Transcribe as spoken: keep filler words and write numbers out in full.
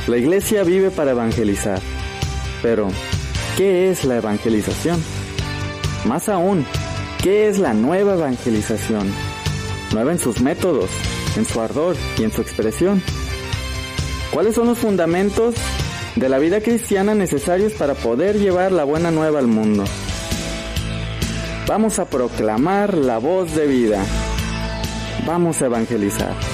La iglesia vive para evangelizar. Pero, ¿qué es la evangelización? Más aún, ¿qué es la nueva evangelización? Nueva en sus métodos, en su ardor y en su expresión. ¿Cuáles son los fundamentos de la vida cristiana necesarios para poder llevar la buena nueva al mundo? Vamos a proclamar la voz de vida. Vamos a evangelizar.